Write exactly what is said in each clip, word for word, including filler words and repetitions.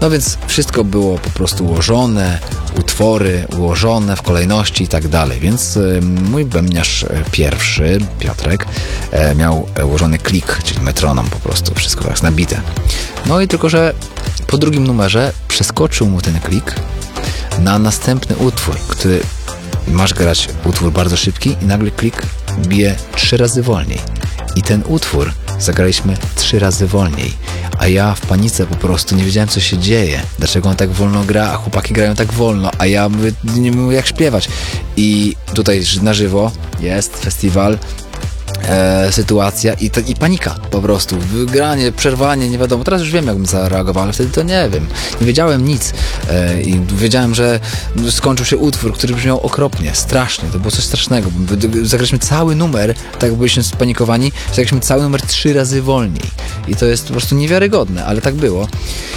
No więc wszystko było po prostu ułożone, utwory ułożone w kolejności i tak dalej. Więc y, mój bębniarz pierwszy, Piotrek, e, miał ułożony klik, czyli metronom po prostu, wszystko tak nabite. No i tylko, że po drugim numerze przeskoczył mu ten klik na następny utwór, który masz grać utwór bardzo szybki i nagle klik bije trzy razy wolniej. I ten utwór zagraliśmy trzy razy wolniej. A ja w panice po prostu nie wiedziałem, co się dzieje. Dlaczego on tak wolno gra, a chłopaki grają tak wolno, a ja nie wiem jak śpiewać. I tutaj na żywo jest festiwal, E, sytuacja i, to, i panika po prostu, wygranie, przerwanie, nie wiadomo, teraz już wiem jakbym zareagował, ale wtedy to nie wiem, nie wiedziałem nic e, i wiedziałem, że skończył się utwór, który brzmiał okropnie, strasznie, to było coś strasznego, zagraliśmy cały numer, tak jak byliśmy spanikowani, zagraliśmy cały numer trzy razy wolniej i to jest po prostu niewiarygodne, ale tak było.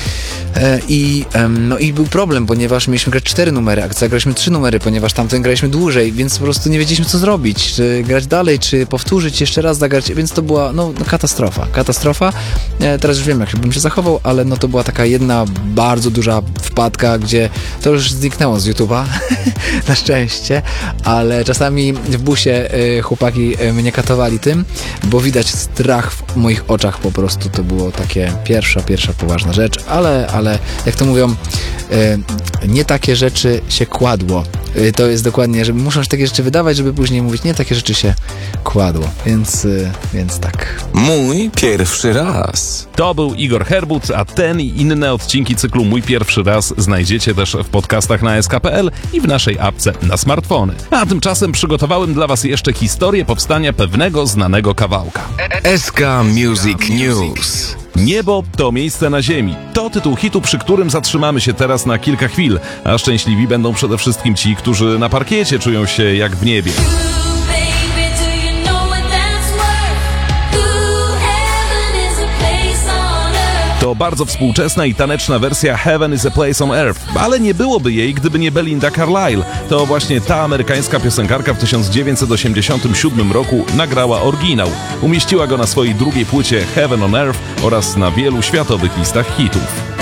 I, no i był problem, ponieważ mieliśmy grać cztery numery, a zagraliśmy trzy numery, ponieważ tamten graliśmy dłużej, więc po prostu nie wiedzieliśmy, co zrobić, czy grać dalej, czy powtórzyć, jeszcze raz zagrać, więc to była no, no katastrofa, katastrofa. Teraz już wiem, jak bym się zachował, ale no to była taka jedna bardzo duża wpadka, gdzie to już zniknęło z YouTube'a, na szczęście, ale czasami w busie chłopaki mnie katowali tym, bo widać strach w moich oczach po prostu, to było takie pierwsza, pierwsza poważna rzecz, ale ale jak to mówią, nie takie rzeczy się kładło. To jest dokładnie, że muszą się takie rzeczy wydawać, żeby później mówić, nie takie rzeczy się kładło. Więc, więc tak. Mój pierwszy raz. To był Igor Herbut, a ten i inne odcinki cyklu Mój Pierwszy Raz znajdziecie też w podcastach na es ka kropka pe el i w naszej apce na smartfony. A tymczasem przygotowałem dla Was jeszcze historię powstania pewnego znanego kawałka. es ka Music News. Niebo to miejsce na ziemi. To tytuł hitu, przy którym zatrzymamy się teraz na kilka chwil, a szczęśliwi będą przede wszystkim ci, którzy na parkiecie czują się jak w niebie. To bardzo współczesna i taneczna wersja Heaven is a Place on Earth, ale nie byłoby jej, gdyby nie Belinda Carlisle. To właśnie ta amerykańska piosenkarka w tysiąc dziewięćset osiemdziesiątym siódmym roku nagrała oryginał. Umieściła go na swojej drugiej płycie Heaven on Earth oraz na wielu światowych listach hitów.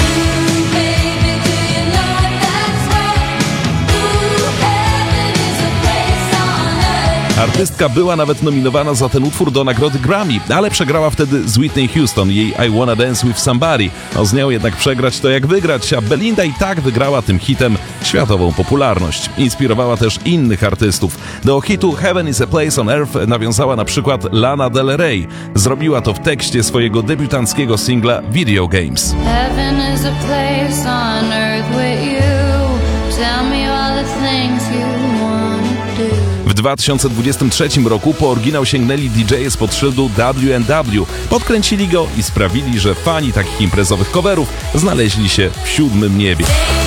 Artystka była nawet nominowana za ten utwór do nagrody Grammy, ale przegrała wtedy z Whitney Houston, jej I Wanna Dance With Somebody. No z nią jednak przegrać to jak wygrać, a Belinda i tak wygrała tym hitem światową popularność. Inspirowała też innych artystów. Do hitu Heaven is a Place on Earth nawiązała na przykład Lana Del Rey. Zrobiła to w tekście swojego debiutanckiego singla Video Games. Heaven is a place on earth with you. Tell me all the things you wanna do. W dwa tysiące dwudziestym trzecim roku po oryginał sięgnęli D J spod szyldu W and W. Podkręcili go i sprawili, że fani takich imprezowych coverów znaleźli się w siódmym niebie.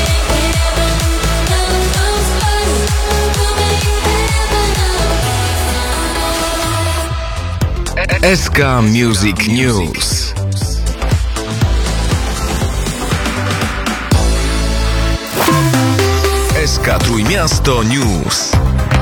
es ka Music News. es ka Trójmiasto News.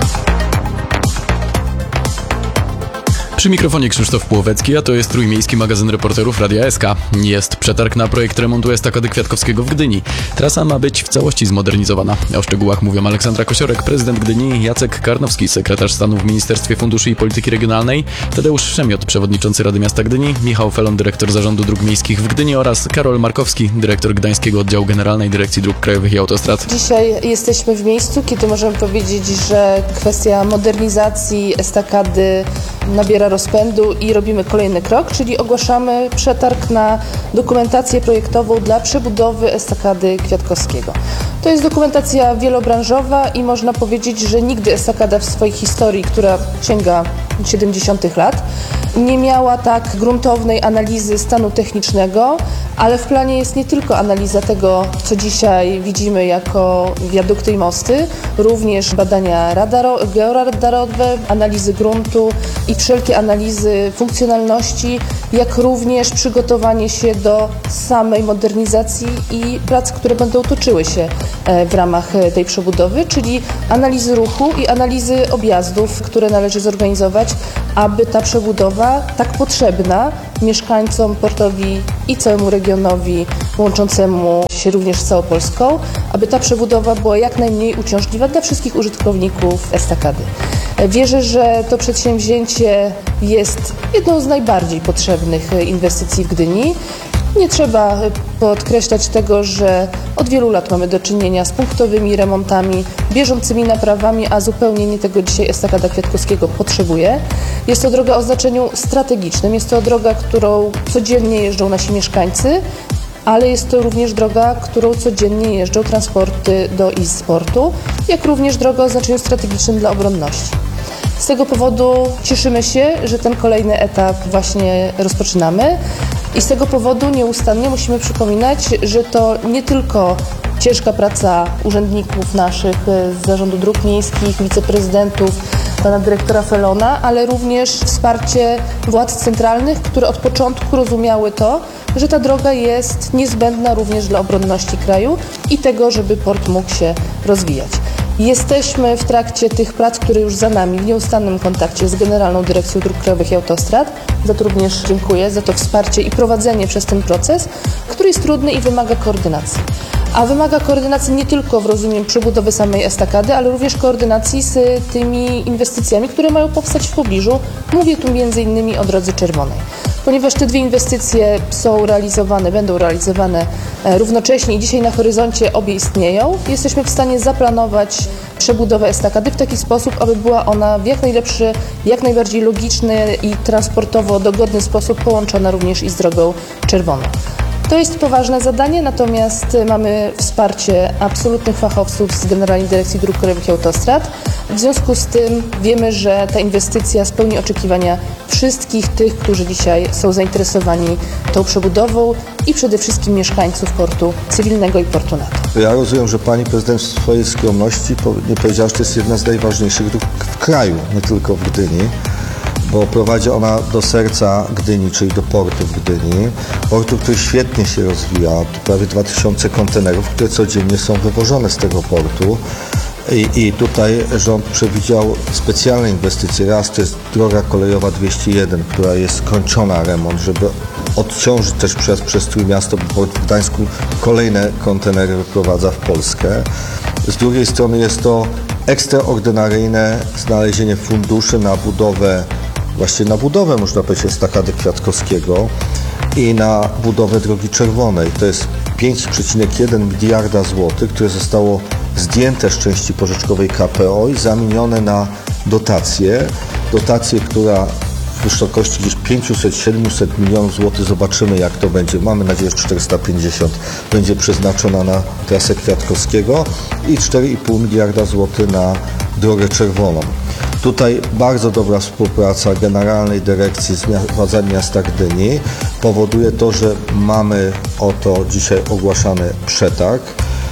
Przy mikrofonie Krzysztof Płowecki, a to jest trójmiejski magazyn reporterów Radia S K. Jest przetarg na projekt remontu Estakady Kwiatkowskiego w Gdyni. Trasa ma być w całości zmodernizowana. O szczegółach mówią Aleksandra Kosiorek, prezydent Gdyni, Jacek Karnowski, sekretarz stanu w Ministerstwie Funduszy i Polityki Regionalnej, Tadeusz Przemiot, przewodniczący Rady Miasta Gdyni, Michał Felon, dyrektor Zarządu Dróg Miejskich w Gdyni oraz Karol Markowski, dyrektor Gdańskiego Oddziału Generalnej Dyrekcji Dróg Krajowych i Autostrad. Dzisiaj jesteśmy w miejscu, kiedy możemy powiedzieć, że kwestia modernizacji estakady nabiera rozpędu i robimy kolejny krok, czyli ogłaszamy przetarg na dokumentację projektową dla przebudowy Estakady Kwiatkowskiego. To jest dokumentacja wielobranżowa i można powiedzieć, że nigdy estakada w swojej historii, która sięga siedemdziesiątych lat, nie miała tak gruntownej analizy stanu technicznego, ale w planie jest nie tylko analiza tego, co dzisiaj widzimy jako wiadukty i mosty, również badania radaro- georadarowe, analizy gruntu i wszelkie analizy funkcjonalności, jak również przygotowanie się do samej modernizacji i prac, które będą toczyły się w ramach tej przebudowy, czyli analizy ruchu i analizy objazdów, które należy zorganizować, aby ta przebudowa tak potrzebna mieszkańcom, portowi i całemu regionowi łączącemu się również z całą Polską, aby ta przebudowa była jak najmniej uciążliwa dla wszystkich użytkowników estakady. Wierzę, że to przedsięwzięcie jest jedną z najbardziej potrzebnych inwestycji w Gdyni. Nie trzeba podkreślać tego, że od wielu lat mamy do czynienia z punktowymi remontami, bieżącymi naprawami, a zupełnie nie tego dzisiaj estakada Kwiatkowskiego potrzebuje. Jest to droga o znaczeniu strategicznym, jest to droga, którą codziennie jeżdżą nasi mieszkańcy, ale jest to również droga, którą codziennie jeżdżą transporty do i z portu, jak również droga o znaczeniu strategicznym dla obronności. Z tego powodu cieszymy się, że ten kolejny etap właśnie rozpoczynamy i z tego powodu nieustannie musimy przypominać, że to nie tylko ciężka praca urzędników naszych z Zarządu Dróg Miejskich, wiceprezydentów, pana dyrektora Felona, ale również wsparcie władz centralnych, które od początku rozumiały to, że ta droga jest niezbędna również dla obronności kraju i tego, żeby port mógł się rozwijać. Jesteśmy w trakcie tych prac, które już za nami, w nieustannym kontakcie z Generalną Dyrekcją Dróg Krajowych i Autostrad. Za to również dziękuję, za to wsparcie i prowadzenie przez ten proces, który jest trudny i wymaga koordynacji. A wymaga koordynacji nie tylko w rozumieniu przebudowy samej estakady, ale również koordynacji z tymi inwestycjami, które mają powstać w pobliżu. Mówię tu między innymi o Drodze Czerwonej. Ponieważ te dwie inwestycje są realizowane, będą realizowane równocześnie i dzisiaj na horyzoncie obie istnieją, jesteśmy w stanie zaplanować przebudowę estakady w taki sposób, aby była ona w jak najlepszy, jak najbardziej logiczny i transportowo dogodny sposób połączona również i z Drogą Czerwoną. To jest poważne zadanie, natomiast mamy wsparcie absolutnych fachowców z Generalnej Dyrekcji Dróg Krajowych i Autostrad. W związku z tym wiemy, że ta inwestycja spełni oczekiwania wszystkich tych, którzy dzisiaj są zainteresowani tą przebudową i przede wszystkim mieszkańców portu cywilnego i portu NATO. Ja rozumiem, że pani prezydent w swojej skromności nie powiedziała, że to jest jedna z najważniejszych dróg w kraju, nie tylko w Gdyni, bo prowadzi ona do serca Gdyni, czyli do portu w Gdyni. Portu, który świetnie się rozwija, to prawie dwa tysiące kontenerów, które codziennie są wywożone z tego portu. I, I tutaj rząd przewidział specjalne inwestycje. Raz to jest droga kolejowa dwieście jeden, która jest kończona remont, żeby odciążyć też przez, przez Trójmiasto, bo port w Gdańsku kolejne kontenery wyprowadza w Polskę. Z drugiej strony jest to ekstraordynaryjne znalezienie funduszy na budowę, właśnie na budowę, można powiedzieć, estakady Kwiatkowskiego i na budowę Drogi Czerwonej. To jest pięć przecinek jeden miliarda złotych, które zostało zdjęte z części pożyczkowej K P O i zamienione na dotację. Dotację, która w wysokości gdzieś pięćset do siedmiuset milionów złotych. Zobaczymy, jak to będzie. Mamy nadzieję, że czterysta pięćdziesiąt będzie przeznaczona na trasę Kwiatkowskiego i cztery i pół miliarda złotych na Drogę Czerwoną. Tutaj bardzo dobra współpraca Generalnej Dyrekcji z władzami miasta Gdyni powoduje to, że mamy oto dzisiaj ogłaszany przetarg.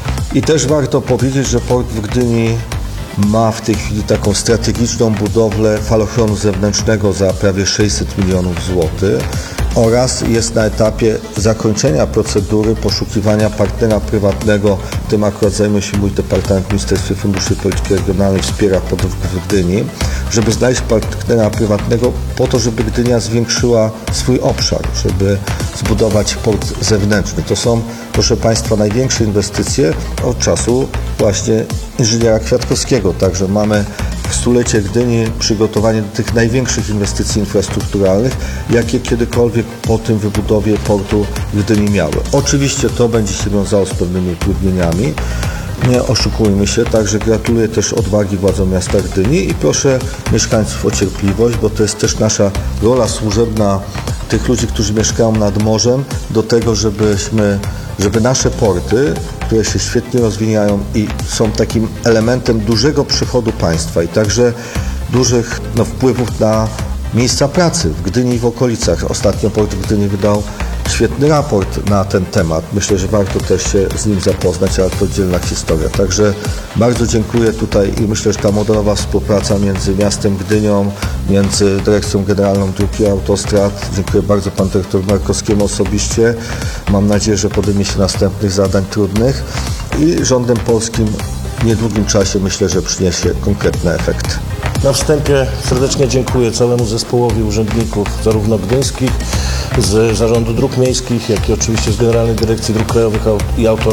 I też warto powiedzieć, że port w Gdyni ma w tej chwili taką strategiczną budowlę falochronu zewnętrznego za prawie sześćset milionów złotych oraz jest na etapie zakończenia procedury poszukiwania partnera prywatnego. Tym akurat zajmuje się mój departament w Ministerstwie Funduszy i Polityki Regionalnej, wspiera port w Gdyni, żeby znaleźć partnera prywatnego po to, żeby Gdynia zwiększyła swój obszar, żeby zbudować port zewnętrzny. To są, proszę Państwa, największe inwestycje od czasu właśnie inżyniera Kwiatkowskiego. Także mamy w stulecie Gdyni przygotowanie do tych największych inwestycji infrastrukturalnych, jakie kiedykolwiek po tym wybudowie portu w Gdyni miały. Oczywiście to będzie się wiązało z pewnymi utrudnieniami. Nie oszukujmy się, także gratuluję też odwagi władzom miasta Gdyni i proszę mieszkańców o cierpliwość, bo to jest też nasza rola służebna tych ludzi, którzy mieszkają nad morzem, do tego, żebyśmy, żeby nasze porty, które się świetnie rozwijają i są takim elementem dużego przychodu państwa i także dużych no, wpływów na miejsca pracy w Gdyni i w okolicach. Ostatnio port w Gdyni wydał świetny raport na ten temat. Myślę, że warto też się z nim zapoznać, ale to oddzielna historia. Także bardzo dziękuję tutaj i myślę, że ta modelowa współpraca między miastem Gdynią, między Dyrekcją Generalną Dróg i Autostrad. Dziękuję bardzo panu dyrektorowi Markowskiemu osobiście. Mam nadzieję, że podejmie się następnych zadań trudnych i rządem polskim w niedługim czasie myślę, że przyniesie konkretne efekty. Na wstępie serdecznie dziękuję całemu zespołowi urzędników, zarówno gdyńskich, z Zarządu Dróg Miejskich, jak i oczywiście z Generalnej Dyrekcji Dróg Krajowych i Autostrad.